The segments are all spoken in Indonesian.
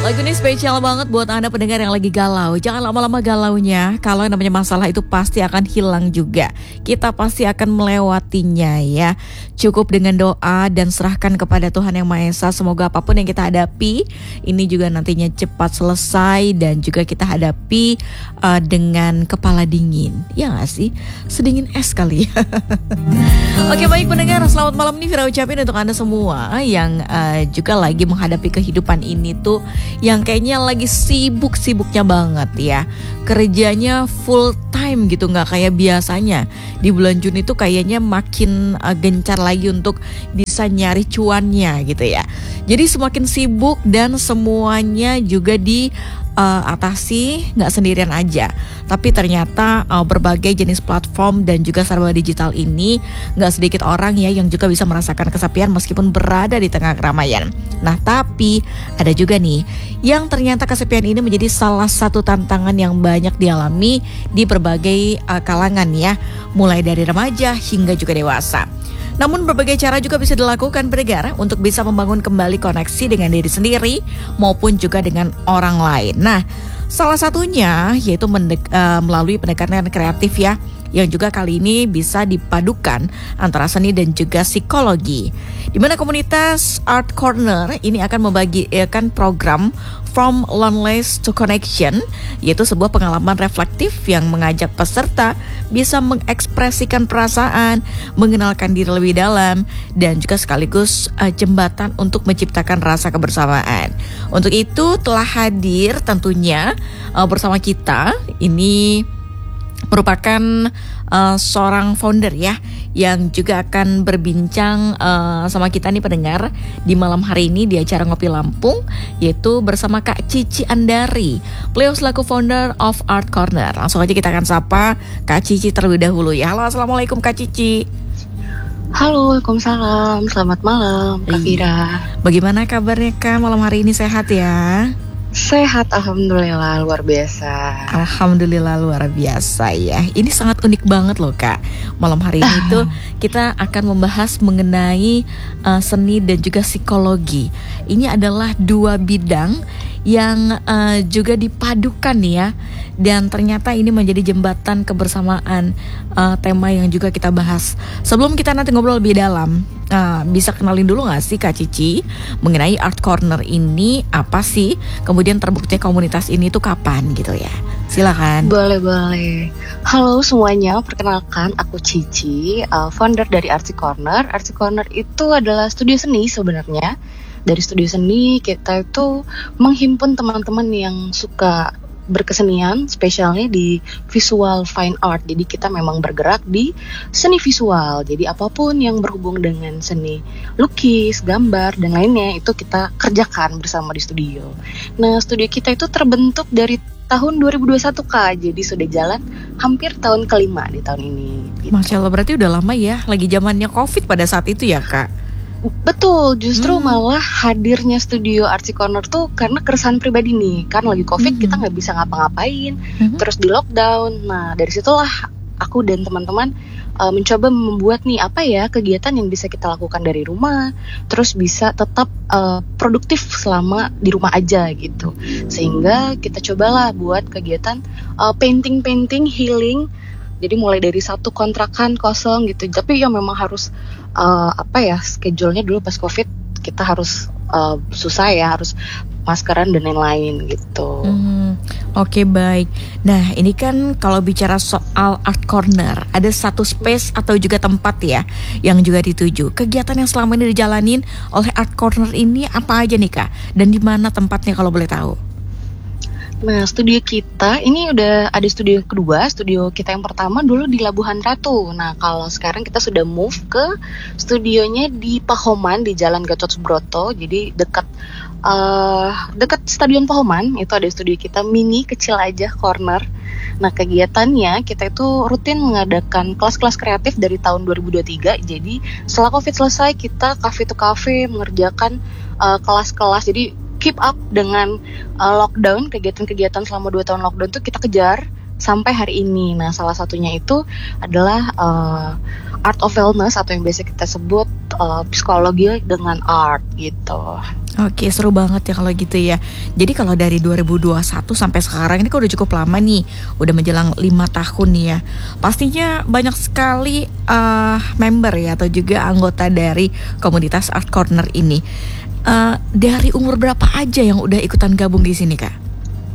Lagu ini spesial banget buat Anda pendengar yang lagi galau. Jangan lama-lama galaunya. Kalau yang namanya masalah itu pasti akan hilang juga. Kita pasti akan melewatinya ya. Cukup dengan doa dan serahkan kepada Tuhan Yang Maha Esa. Semoga apapun yang kita hadapi ini juga nantinya cepat selesai dan juga kita hadapi dengan kepala dingin. Ya gak sih? Sedingin es kali ya. Oke, baik pendengar, selamat malam nih Vira ucapin untuk Anda semua yang juga lagi menghadapi kehidupan ini tuh yang kayaknya lagi sibuk-sibuknya banget ya. Kerjanya full time gitu, gak kayak biasanya. Di bulan Juni tuh kayaknya makin gencar lagi untuk bisa nyari cuannya gitu ya. Jadi semakin sibuk dan semuanya juga atasi gak sendirian aja. Tapi ternyata berbagai jenis platform dan juga serba digital ini gak sedikit orang ya yang juga bisa merasakan kesepian meskipun berada di tengah keramaian. Nah tapi ada juga nih yang ternyata kesepian ini menjadi salah satu tantangan yang banyak dialami di berbagai kalangan ya. Mulai dari remaja hingga juga dewasa. Namun berbagai cara juga bisa dilakukan pendengar untuk bisa membangun kembali koneksi dengan diri sendiri maupun juga dengan orang lain. Nah, salah satunya yaitu melalui pendekatan kreatif ya, yang juga kali ini bisa dipadukan antara seni dan juga psikologi. Di mana komunitas Art Corner ini akan membagikan program From Loneliness to Connection, yaitu sebuah pengalaman reflektif yang mengajak peserta bisa mengekspresikan perasaan, mengenalkan diri lebih dalam, dan juga sekaligus jembatan untuk menciptakan rasa kebersamaan. Untuk itu telah hadir tentunya bersama kita ini merupakan seorang founder ya yang juga akan berbincang sama kita nih pendengar di malam hari ini di acara Ngopi Lampung, yaitu bersama Kak Cici Andari. Beliau selaku founder of Art Corner. Langsung aja kita akan sapa Kak Cici terlebih dahulu ya. Halo, assalamualaikum Kak Cici. Halo, waalaikumsalam. Selamat malam Kak Vira. Bagaimana kabarnya Kak malam hari ini, sehat ya? Sehat, alhamdulillah, luar biasa. Alhamdulillah luar biasa ya. Ini sangat unik banget loh Kak. Malam hari ini tuh kita akan membahas mengenai seni dan juga psikologi. Ini adalah dua bidang yang juga dipadukan ya. Dan ternyata ini menjadi jembatan kebersamaan, tema yang juga kita bahas. Sebelum kita nanti ngobrol lebih dalam, bisa kenalin dulu gak sih Kak Cici mengenai Art Corner ini apa sih? Kemudian terbukti komunitas ini tuh kapan gitu ya? Silakan. Boleh. Halo semuanya, perkenalkan aku Cici, founder dari Art Corner. Art Corner itu adalah studio seni sebenarnya. Dari studio seni kita itu menghimpun teman-teman yang suka berkesenian, spesialnya di visual fine art. Jadi kita memang bergerak di seni visual. Jadi apapun yang berhubung dengan seni lukis, gambar, dan lainnya itu kita kerjakan bersama di studio. Nah, studio kita itu terbentuk dari tahun 2021 Kak. Jadi sudah jalan hampir tahun kelima di tahun ini gitu. Masya Allah, berarti udah lama ya. Lagi zamannya COVID pada saat itu ya Kak? Betul, justru malah hadirnya studio Artsy Corner tuh karena keresahan pribadi nih. Kan lagi COVID kita gak bisa ngapa-ngapain, terus di lockdown. Nah dari situlah aku dan teman-teman mencoba membuat nih apa ya kegiatan yang bisa kita lakukan dari rumah, terus bisa tetap produktif selama di rumah aja gitu. Sehingga kita cobalah buat kegiatan painting, healing. Jadi mulai dari satu kontrakan kosong gitu. Tapi ya memang harus schedule-nya dulu pas COVID kita harus susah ya, harus maskeran dan lain-lain gitu. Oke, baik. Nah ini kan kalau bicara soal Art Corner, ada satu space atau juga tempat ya yang juga dituju. Kegiatan yang selama ini dijalanin oleh Art Corner ini apa aja nih Kak? Dan di mana tempatnya kalau boleh tahu? Nah, studio kita ini udah ada studio kedua. Studio kita yang pertama dulu di Labuhan Ratu. Nah, kalau sekarang kita sudah move ke studionya di Pahoman di Jalan Gatot Subroto. Jadi dekat Stadion Pahoman itu ada studio kita, mini kecil aja, corner. Nah, kegiatannya kita itu rutin mengadakan kelas-kelas kreatif dari tahun 2023. Jadi setelah COVID selesai kita cafe to cafe mengerjakan kelas-kelas. Jadi keep up dengan lockdown, kegiatan-kegiatan selama 2 tahun lockdown tuh kita kejar sampai hari ini. Nah, salah satunya itu adalah Art of Wellness atau yang biasa kita sebut psikologi dengan art gitu. Oke, seru banget ya kalau gitu ya. Jadi kalau dari 2021 sampai sekarang ini kan udah cukup lama nih, udah menjelang 5 tahun nih ya. Pastinya banyak sekali member ya atau juga anggota dari komunitas Art Corner ini. Dari umur berapa aja yang udah ikutan gabung di sini, Kak?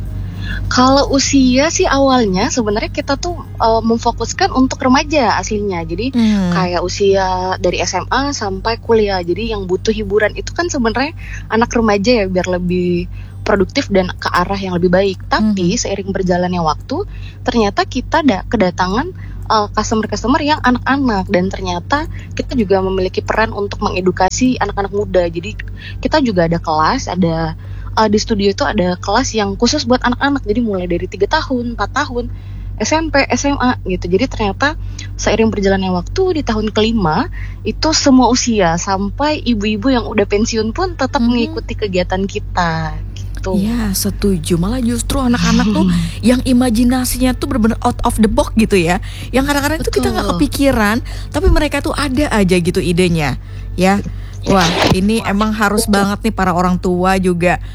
Kalau usia sih awalnya sebenarnya kita tuh memfokuskan untuk remaja aslinya. Jadi kayak usia dari SMA sampai kuliah. Jadi yang butuh hiburan itu kan sebenarnya anak remaja ya, biar lebih produktif dan ke arah yang lebih baik. Tapi seiring berjalannya waktu, ternyata kita kedatangan customer-customer yang anak-anak, dan ternyata kita juga memiliki peran untuk mengedukasi anak-anak muda. Jadi kita juga ada kelas, ada di studio itu ada kelas yang khusus buat anak-anak. Jadi mulai dari 3 tahun, 4 tahun, SMP, SMA gitu. Jadi ternyata seiring berjalannya waktu di tahun kelima itu semua usia, sampai ibu-ibu yang udah pensiun pun tetap mengikuti kegiatan kita gitu. Ya, setuju. Malah justru anak-anak tuh yang imajinasinya tuh benar-benar out of the box gitu ya. Yang kadang-kadang itu kita nggak kepikiran, tapi mereka tuh ada aja gitu idenya, ya. Wah, ini emang harus banget nih para orang tua juga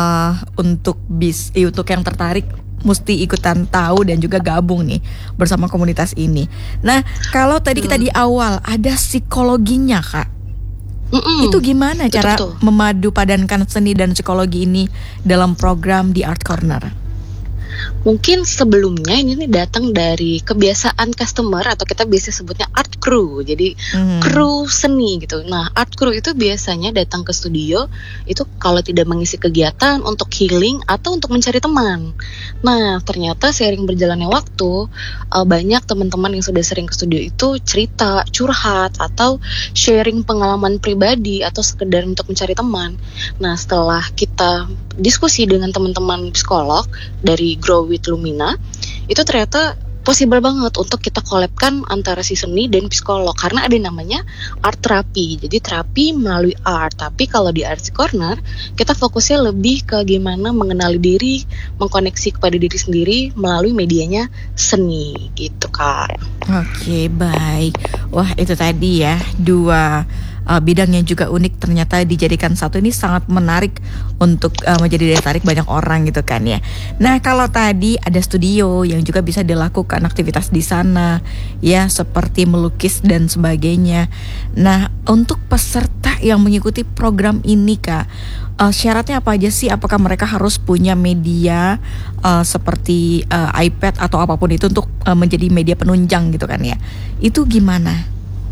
untuk yang tertarik mesti ikutan tahu dan juga gabung nih bersama komunitas ini. Nah, kalau tadi kita di awal ada psikologinya, Kak. Itu gimana cara memadu padankan seni dan psikologi ini dalam program di Art Corner? Mungkin sebelumnya ini datang dari kebiasaan customer, atau kita biasa sebutnya art crew. Jadi kru seni gitu. Nah, art crew itu biasanya datang ke studio itu kalau tidak mengisi kegiatan untuk healing atau untuk mencari teman. Nah, ternyata seiring berjalannya waktu, banyak teman-teman yang sudah sering ke studio itu cerita, curhat, atau sharing pengalaman pribadi atau sekedar untuk mencari teman. Nah, setelah kita diskusi dengan teman-teman psikolog dari Grow with Lumina, itu ternyata possible banget untuk kita collabkan antara si seni dan psikolog, karena ada namanya art terapi. Jadi terapi melalui art. Tapi kalau di Art Corner kita fokusnya lebih ke gimana mengenali diri, mengkoneksi kepada diri sendiri melalui medianya seni gitu, Kak. Oke, baik. Wah, itu tadi ya dua bidang yang juga unik ternyata dijadikan satu, ini sangat menarik untuk menjadi daya tarik banyak orang gitu kan ya. Nah, kalau tadi ada studio yang juga bisa dilakukan aktivitas di sana ya, seperti melukis dan sebagainya. Nah, untuk peserta yang mengikuti program ini, Kak, syaratnya apa aja sih? Apakah mereka harus punya media seperti iPad atau apapun itu untuk menjadi media penunjang gitu kan ya? Itu gimana?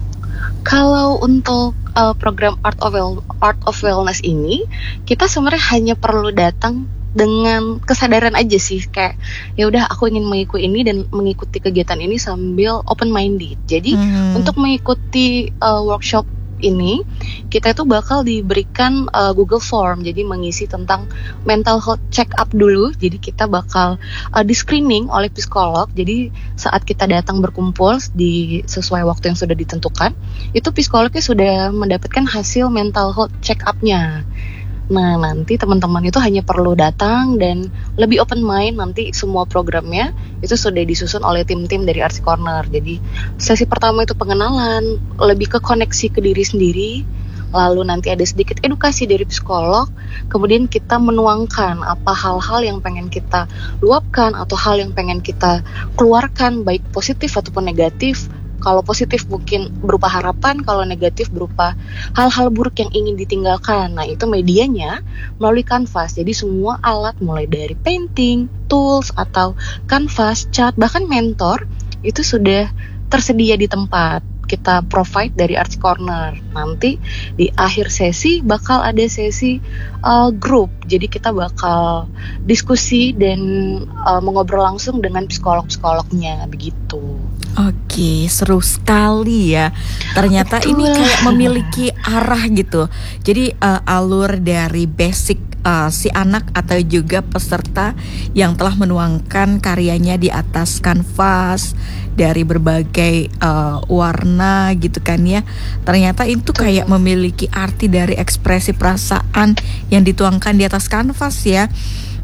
Kalau untuk program Art of Wellness ini, kita sebenarnya hanya perlu datang dengan kesadaran aja sih, kayak ya udah aku ingin mengikuti ini dan mengikuti kegiatan ini sambil open minded. Jadi untuk mengikuti workshop ini kita itu bakal diberikan Google Form, jadi mengisi tentang mental health check up dulu. Jadi kita bakal di screening oleh psikolog. Jadi saat kita datang berkumpul di sesuai waktu yang sudah ditentukan, itu psikolognya sudah mendapatkan hasil mental health check up-nya. Nah, nanti teman-teman itu hanya perlu datang dan lebih open mind. Nanti semua programnya itu sudah disusun oleh tim-tim dari Art Corner. Jadi sesi pertama itu pengenalan, lebih ke koneksi ke diri sendiri. Lalu nanti ada sedikit edukasi dari psikolog. Kemudian kita menuangkan apa hal-hal yang pengen kita luapkan atau hal yang pengen kita keluarkan, baik positif ataupun negatif. Kalau positif mungkin berupa harapan, kalau negatif berupa hal-hal buruk yang ingin ditinggalkan. Nah, itu medianya melalui kanvas. Jadi semua alat mulai dari painting, tools, atau kanvas, cat, bahkan mentor itu sudah tersedia di tempat. Kita provide dari Art Corner. Nanti di akhir sesi bakal ada sesi grup. Jadi kita bakal diskusi dan mengobrol langsung dengan psikolog-psikolognya begitu. Oke, seru sekali ya. Ternyata ini kayak memiliki arah gitu. Jadi alur dari basic si anak atau juga peserta yang telah menuangkan karyanya di atas kanvas dari berbagai warna gitu kan ya. Ternyata itu kayak memiliki arti dari ekspresi perasaan yang dituangkan di atas kanvas ya.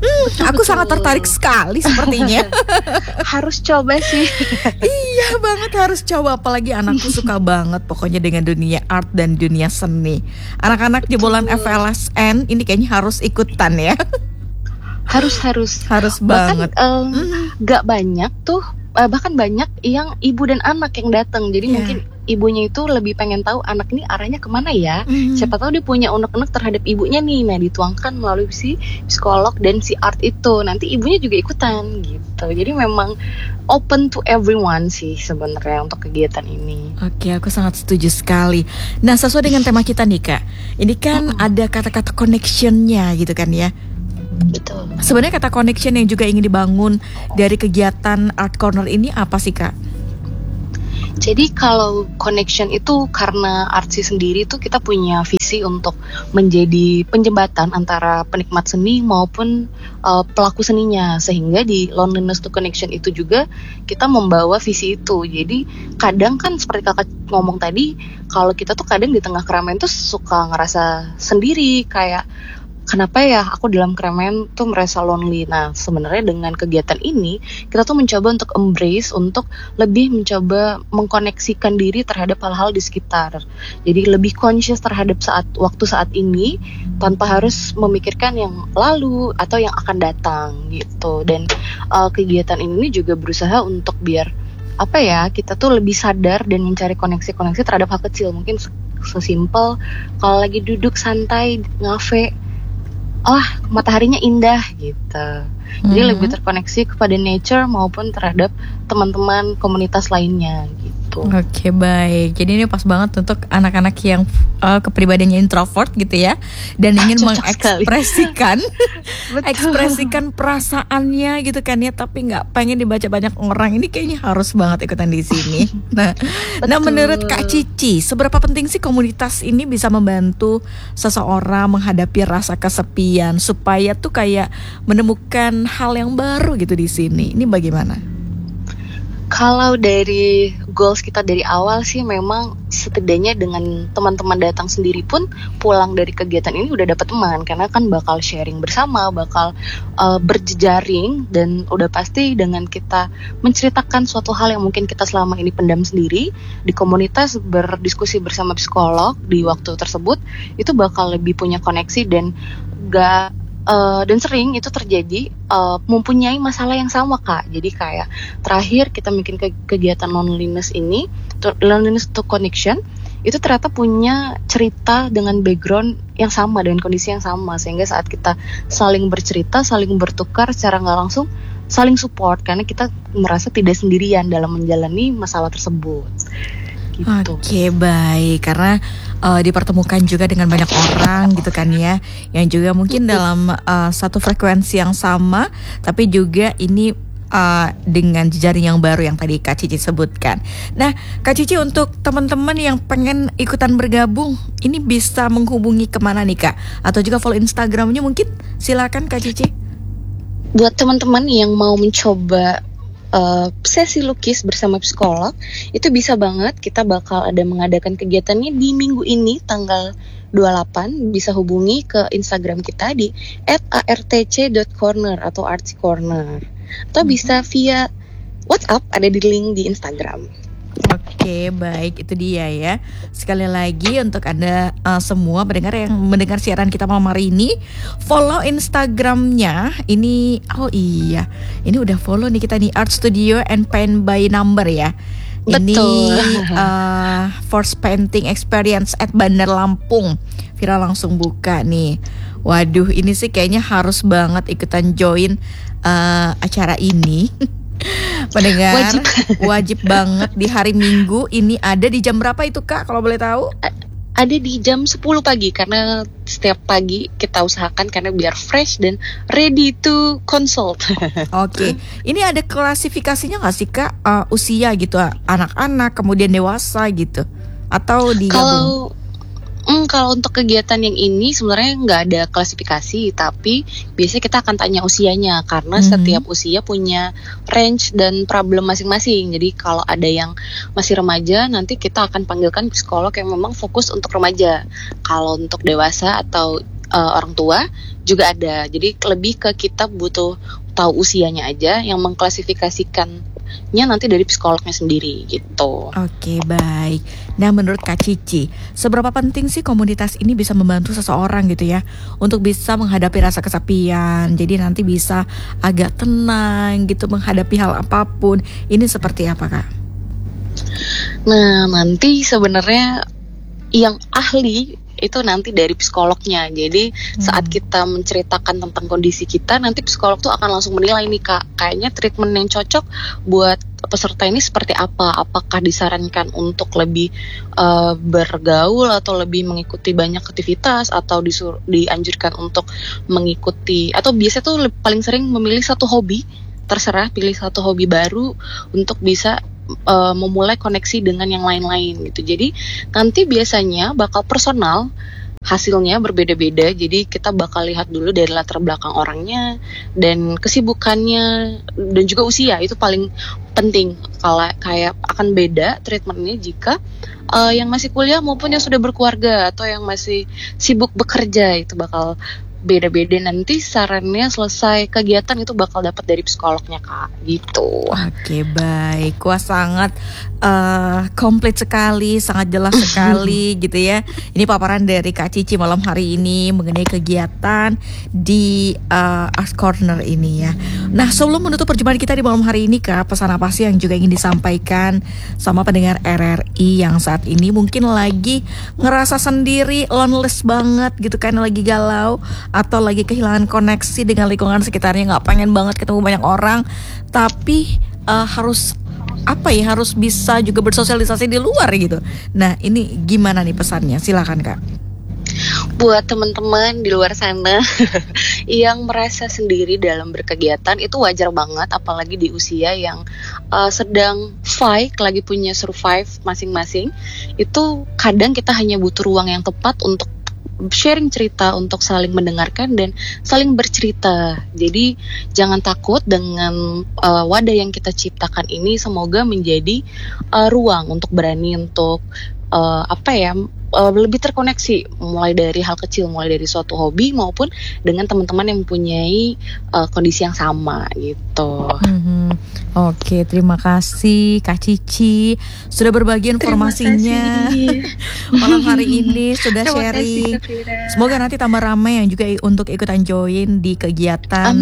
Aku sangat tertarik sekali sepertinya. Harus coba sih. Iya banget, harus coba. Apalagi anakku suka banget pokoknya dengan dunia art dan dunia seni. Anak-anak jebolan FLSN ini kayaknya harus ikutan ya. Harus banget. Gak banyak tuh, bahkan banyak yang ibu dan anak yang datang. Jadi mungkin ibunya itu lebih pengen tahu anak ini arahnya kemana ya. Siapa tahu dia punya unek-unek terhadap ibunya nih. Nah, dituangkan melalui si psikolog dan si art itu. Nanti ibunya juga ikutan gitu. Jadi memang open to everyone sih sebenarnya untuk kegiatan ini. Oke, aku sangat setuju sekali. Nah, sesuai dengan tema kita nih Kak, ini kan ada kata-kata connection-nya gitu kan ya. Betul. Sebenarnya kata connection yang juga ingin dibangun dari kegiatan Art Corner ini apa sih Kak? Jadi kalau connection itu karena Artsy sendiri tuh kita punya visi untuk menjadi penjembatan antara penikmat seni maupun pelaku seninya, sehingga di Loneliness to Connection itu juga kita membawa visi itu. Jadi kadang kan seperti kakak ngomong tadi, kalau kita tuh kadang di tengah keramaian tuh suka ngerasa sendiri, kayak kenapa ya aku dalam keramaian tuh merasa lonely. Nah, sebenarnya dengan kegiatan ini kita tuh mencoba untuk embrace, untuk lebih mencoba mengkoneksikan diri terhadap hal-hal di sekitar. Jadi lebih conscious terhadap waktu saat ini tanpa harus memikirkan yang lalu atau yang akan datang gitu. Dan kegiatan ini juga berusaha untuk biar kita tuh lebih sadar dan mencari koneksi-koneksi terhadap hal kecil. Mungkin sesimpel kalau lagi duduk santai ngafe, mataharinya indah gitu. Jadi lebih terkoneksi kepada nature maupun terhadap teman-teman komunitas lainnya gitu. Oke, baik. Jadi ini pas banget untuk anak-anak yang kepribadiannya introvert gitu ya, dan ingin ekspresikan perasaannya gitu kan ya, tapi nggak pengen dibaca banyak orang. Ini kayaknya harus banget ikutan di sini. Nah, menurut Kak Cici, seberapa penting sih komunitas ini bisa membantu seseorang menghadapi rasa kesepian supaya tuh kayak menemukan hal yang baru gitu di sini? Ini bagaimana? Kalau dari goals kita dari awal sih memang setidaknya dengan teman-teman datang sendiri pun pulang dari kegiatan ini udah dapat teman, karena kan bakal sharing bersama, bakal berjejaring, dan udah pasti dengan kita menceritakan suatu hal yang mungkin kita selama ini pendam sendiri di komunitas, berdiskusi bersama psikolog di waktu tersebut, itu bakal lebih punya koneksi dan sering itu terjadi mempunyai masalah yang sama Kak. Jadi kayak terakhir kita bikin kegiatan Loneliness to Connection, itu ternyata punya cerita dengan background yang sama, dengan kondisi yang sama, sehingga saat kita saling bercerita, saling bertukar secara nggak langsung, saling support, karena kita merasa tidak sendirian dalam menjalani masalah tersebut gitu. Oke, baik. Karena dipertemukan juga dengan banyak orang gitu kan ya, yang juga mungkin dalam satu frekuensi yang sama, tapi juga ini dengan jejaring yang baru yang tadi Kak Cici sebutkan. Nah, Kak Cici, untuk teman-teman yang pengen ikutan bergabung, ini bisa menghubungi kemana nih Kak? Atau juga follow Instagramnya mungkin? Silakan Kak Cici. Buat teman-teman yang mau mencoba sesi lukis bersama psikolog, itu bisa banget. Kita bakal ada mengadakan kegiatannya di minggu ini tanggal 28. Bisa hubungi ke Instagram kita di @artc.corner atau Artsy Corner, atau bisa via WhatsApp, ada di link di Instagram. Oke, baik, itu dia ya. Sekali lagi untuk Anda semua pendengar yang mendengar siaran kita malam hari ini, follow Instagramnya. Ini ini udah follow nih kita nih, Art Studio and Paint by Number ya. Betul. Ini Force Painting Experience at Bandar Lampung. Vira langsung buka nih. Waduh, ini sih kayaknya harus banget ikutan join acara ini. Pendengar, wajib banget di hari Minggu ini. Ada di jam berapa itu Kak, kalau boleh tahu? Ada di jam 10 pagi, karena setiap pagi kita usahakan karena biar fresh dan ready to consult. Oke. Ini ada klasifikasinya nggak sih Kak, usia gitu, anak-anak kemudian dewasa gitu, atau digabung? Kalau untuk kegiatan yang ini sebenarnya nggak ada klasifikasi, tapi biasanya kita akan tanya usianya, karena setiap usia punya range dan problem masing-masing. Jadi kalau ada yang masih remaja, nanti kita akan panggilkan psikolog yang memang fokus untuk remaja. Kalau untuk dewasa atau orang tua juga ada. Jadi lebih ke kita butuh tahu usianya aja, yang mengklasifikasikannya nanti dari psikolognya sendiri gitu. Oke, baik. Nah, menurut Kak Cici, seberapa penting sih komunitas ini bisa membantu seseorang gitu ya untuk bisa menghadapi rasa kesepian, jadi nanti bisa agak tenang gitu menghadapi hal apapun. Ini seperti apa, Kak? Nah, nanti sebenarnya yang ahli itu nanti dari psikolognya. Jadi saat kita menceritakan tentang kondisi kita, nanti psikolog tuh akan langsung menilai nih Kak, kayaknya treatment yang cocok buat peserta ini seperti apa. Apakah disarankan untuk lebih bergaul atau lebih mengikuti banyak aktivitas, atau dianjurkan untuk mengikuti, atau biasanya tuh paling sering memilih satu hobi. Terserah, pilih satu hobi baru untuk bisa memulai koneksi dengan yang lain-lain gitu. Jadi nanti biasanya bakal personal, hasilnya berbeda-beda. Jadi kita bakal lihat dulu dari latar belakang orangnya dan kesibukannya dan juga usia, itu paling penting. Kalau kayak akan beda treatmentnya jika yang masih kuliah maupun yang sudah berkeluarga atau yang masih sibuk bekerja, itu bakal beda-beda. Nanti sarannya selesai kegiatan itu bakal dapat dari psikolognya Kak, gitu. Oke, baik. Wah, sangat komplit sekali, sangat jelas sekali gitu ya. Ini paparan dari Kak Cici malam hari ini mengenai kegiatan di Art Corner ini ya. Nah, sebelum menutup perjumpaan kita di malam hari ini Kak, pesan apa sih yang juga ingin disampaikan sama pendengar RRI yang saat ini mungkin lagi ngerasa sendiri, loneless banget gitu kan, lagi galau atau lagi kehilangan koneksi dengan lingkungan sekitarnya, nggak pengen banget ketemu banyak orang, tapi harus bisa juga bersosialisasi di luar gitu. Nah, ini gimana nih pesannya? Silakan Kak. Buat teman-teman di luar sana yang merasa sendiri dalam berkegiatan, itu wajar banget, apalagi di usia yang sedang fight, lagi punya survive masing-masing. Itu kadang kita hanya butuh ruang yang tepat untuk sharing cerita, untuk saling mendengarkan dan saling bercerita. Jadi jangan takut dengan wadah yang kita ciptakan ini. Semoga menjadi ruang untuk berani untuk lebih terkoneksi, mulai dari hal kecil, mulai dari suatu hobi maupun dengan teman-teman yang mempunyai kondisi yang sama gitu. Oke, terima kasih Kak Cici sudah berbagi informasinya malam hari ini, sudah sharing. Semoga nanti tambah ramai yang juga untuk ikutan join di kegiatan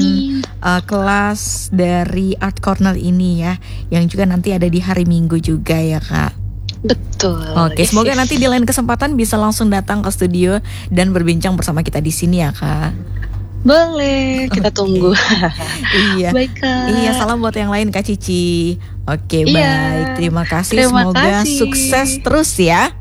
kelas dari Art Corner ini ya, yang juga nanti ada di hari Minggu juga ya Kak. Betul. Oke, semoga nanti di lain kesempatan bisa langsung datang ke studio dan berbincang bersama kita di sini ya Kak. Boleh, kita tunggu. Iya. Baik Kak. Iya, salam buat yang lain Kak Cici. Oke, baik. Terima kasih. Semoga sukses terus ya.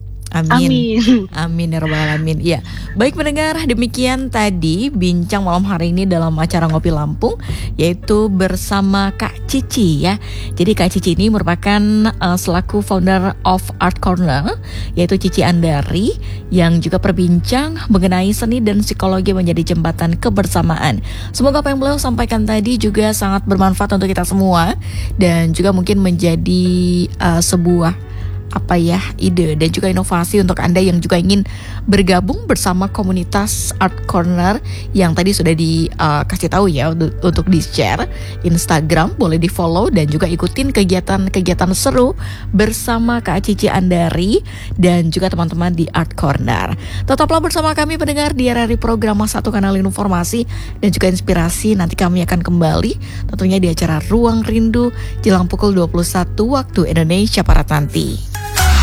Amin. Amin ya rabbal alamin. Ya, baik pendengar, demikian tadi bincang malam hari ini dalam acara Ngopi Lampung, yaitu bersama Kak Cici ya. Jadi Kak Cici ini merupakan selaku founder of Art Corner, yaitu Cici Andari, yang juga berbincang mengenai seni dan psikologi menjadi jembatan kebersamaan. Semoga apa yang beliau sampaikan tadi juga sangat bermanfaat untuk kita semua, dan juga mungkin menjadi sebuah ide dan juga inovasi untuk Anda yang juga ingin bergabung bersama komunitas Art Corner yang tadi sudah dikasih tahu ya, untuk di-share Instagram, boleh di-follow dan juga ikutin kegiatan-kegiatan seru bersama Kak Cici Andari dan juga teman-teman di Art Corner. Tetaplah bersama kami pendengar di RRI Program Satu, Kanal Informasi dan juga Inspirasi. Nanti kami akan kembali tentunya di acara Ruang Rindu jelang pukul 21 waktu Indonesia Barat nanti.